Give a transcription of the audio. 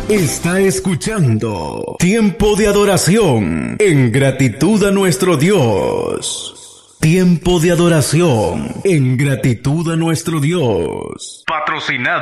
Está escuchando Tiempo de Adoración en gratitud a nuestro Dios. Tiempo de adoración en gratitud a nuestro Dios. Patrocinado